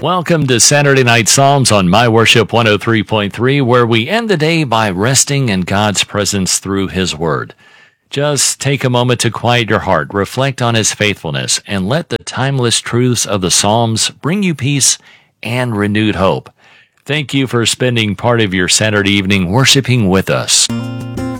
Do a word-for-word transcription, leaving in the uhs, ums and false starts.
Welcome to Saturday Night Psalms on My Worship one oh three point three, where we end the day by resting in God's presence through His Word. Just take a moment to quiet your heart, reflect on His faithfulness, and let the timeless truths of the Psalms bring you peace and renewed hope. Thank you for spending part of your Saturday evening worshiping with us.